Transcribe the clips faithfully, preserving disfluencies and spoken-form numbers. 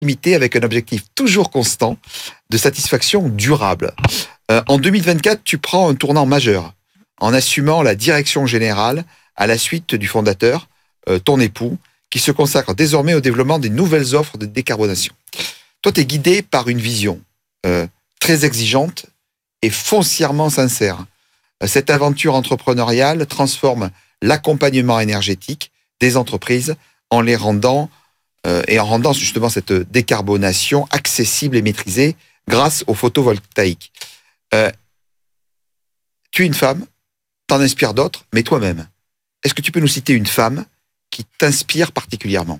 proximité avec un objectif toujours constant de satisfaction durable. Euh, en deux mille vingt-quatre, tu prends un tournant majeur en assumant la direction générale à la suite du fondateur, euh, ton époux, qui se consacre désormais au développement des nouvelles offres de décarbonation. Toi, tu es guidé par une vision euh, très exigeante et foncièrement sincère. Euh, cette aventure entrepreneuriale transforme l'accompagnement énergétique des entreprises en les rendant euh, et en rendant justement cette décarbonation accessible et maîtrisée grâce au photovoltaïque. Euh, tu es une femme, t'en inspires d'autres, mais toi-même, est-ce que tu peux nous citer une femme qui t'inspire particulièrement?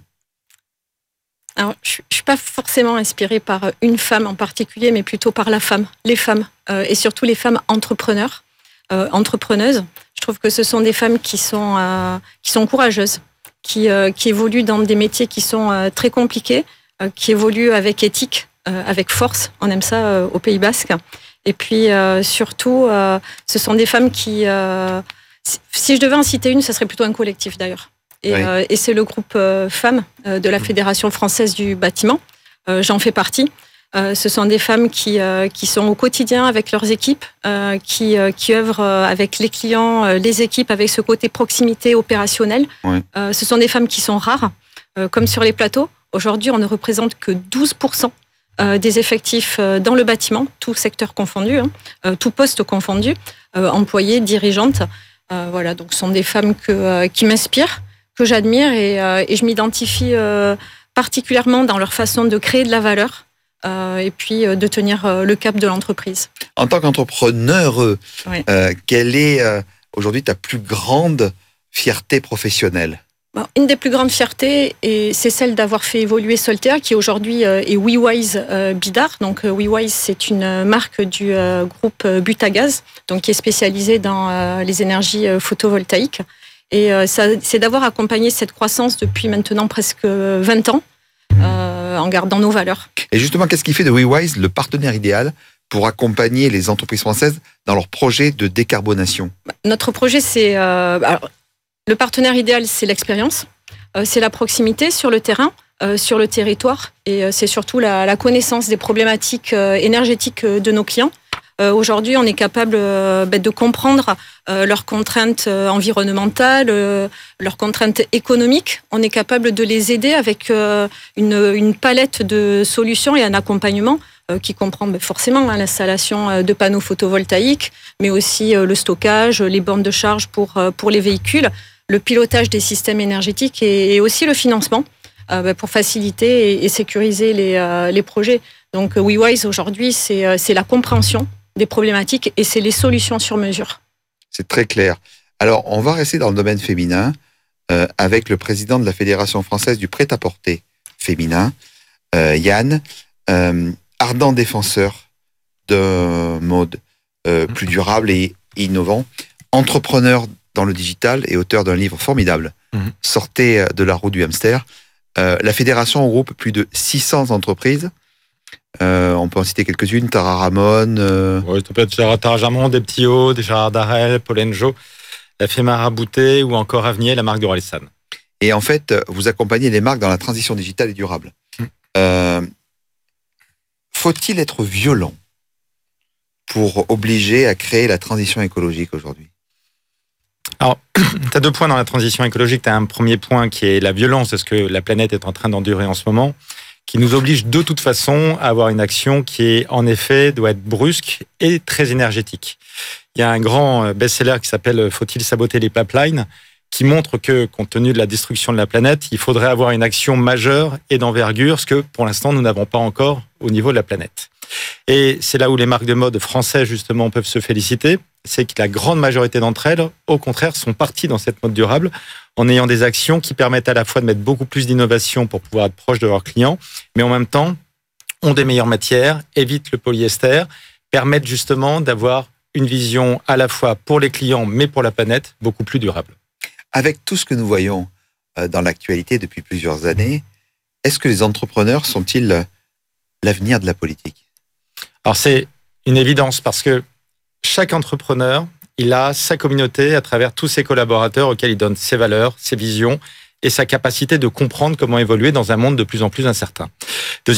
Alors, je ne suis pas forcément inspirée par une femme en particulier, mais plutôt par la femme, les femmes, euh, et surtout les femmes entrepreneurs, euh, entrepreneuses. Je trouve que ce sont des femmes qui sont, euh, qui sont courageuses, qui, euh, qui évoluent dans des métiers qui sont euh, très compliqués, euh, qui évoluent avec éthique, euh, avec force. On aime ça euh, au Pays Basque. Et puis, euh, surtout, euh, ce sont des femmes qui... Euh, si, si je devais en citer une, ce serait plutôt un collectif d'ailleurs. Et, oui. euh, et c'est le groupe euh, femmes euh, de la Fédération française du bâtiment. Euh, j'en fais partie. Euh, ce sont des femmes qui, euh, qui sont au quotidien avec leurs équipes, euh, qui, euh, qui œuvrent avec les clients, euh, les équipes, avec ce côté proximité opérationnelle. Oui. Euh, ce sont des femmes qui sont rares, euh, comme sur les plateaux. Aujourd'hui, on ne représente que douze pour cent euh, des effectifs euh, dans le bâtiment, tout secteur confondu, hein, euh, tout poste confondu, euh, employées, dirigeantes. Euh, voilà, donc ce sont des femmes que, euh, qui m'inspirent, que j'admire et, euh, et je m'identifie euh, particulièrement dans leur façon de créer de la valeur euh, et puis euh, de tenir euh, le cap de l'entreprise. En tant qu'entrepreneur, oui. euh, quelle est euh, aujourd'hui ta plus grande fierté professionnelle? Bon, une des plus grandes fiertés, et c'est celle d'avoir fait évoluer Soltea, qui aujourd'hui euh, est WeWise euh, Bidart. Donc euh, WeWise, c'est une marque du euh, groupe Butagaz, donc qui est spécialisée dans euh, les énergies euh, photovoltaïques. Et euh, ça, c'est d'avoir accompagné cette croissance depuis maintenant presque vingt ans, euh, en gardant nos valeurs. Et justement, qu'est-ce qui fait de WeWise le partenaire idéal pour accompagner les entreprises françaises dans leurs projets de décarbonation? Notre projet, c'est... Euh, alors, le partenaire idéal, c'est l'expérience, euh, c'est la proximité sur le terrain, euh, sur le territoire, et euh, c'est surtout la, la connaissance des problématiques euh, énergétiques de nos clients. Euh, aujourd'hui, on est capable euh, de comprendre euh, leurs contraintes euh, environnementales, euh, leurs contraintes économiques. On est capable de les aider avec euh, une, une palette de solutions et un accompagnement euh, qui comprend ben, forcément hein, l'installation de panneaux photovoltaïques, mais aussi euh, le stockage, les bornes de charge pour, euh, pour les véhicules, le pilotage des systèmes énergétiques et, et aussi le financement euh, ben, pour faciliter et, et sécuriser les, euh, les projets. Donc WeWise aujourd'hui, c'est, euh, c'est la compréhension des problématiques et c'est les solutions sur mesure. C'est très clair. Alors, on va rester dans le domaine féminin euh, avec le président de la Fédération française du prêt-à-porter féminin, euh, Yann, euh, ardent défenseur d'un mode euh, plus durable et innovant, entrepreneur dans le digital et auteur d'un livre formidable, mmh. Sortez de la roue du hamster. Euh, la Fédération regroupe plus de six cents entreprises. Euh, on peut en citer quelques-unes, Tara Ramon. Euh... Oui, ça peut être Tara Ramon, des petits hauts, des Gérard Darel, Paul Enjo, la Fémara Boutet ou encore Avenier, la marque de Orelsan. Et en fait, vous accompagnez les marques dans la transition digitale et durable. Hum. Euh, faut-il être violent pour obliger à créer la transition écologique aujourd'hui? Alors, tu as deux points dans la transition écologique. Tu as un premier point qui est la violence de ce que la planète est en train d'endurer en ce moment, qui nous oblige de toute façon à avoir une action qui est, en effet, doit être brusque et très énergétique. Il y a un grand best-seller qui s'appelle « Faut-il saboter les pipelines ?» qui montre que, compte tenu de la destruction de la planète, il faudrait avoir une action majeure et d'envergure, ce que, pour l'instant, nous n'avons pas encore au niveau de la planète. Et c'est là où les marques de mode françaises, justement, peuvent se féliciter, c'est que la grande majorité d'entre elles, au contraire, sont parties dans cette mode durable en ayant des actions qui permettent à la fois de mettre beaucoup plus d'innovation pour pouvoir être proche de leurs clients, mais en même temps, ont des meilleures matières, évitent le polyester, permettent justement d'avoir une vision à la fois pour les clients, mais pour la planète, beaucoup plus durable. Avec tout ce que nous voyons dans l'actualité depuis plusieurs années, est-ce que les entrepreneurs sont-ils l'avenir de la politique? Alors c'est une évidence parce que chaque entrepreneur, il a sa communauté à travers tous ses collaborateurs auxquels il donne ses valeurs, ses visions et sa capacité de comprendre comment évoluer dans un monde de plus en plus incertain. Deuxième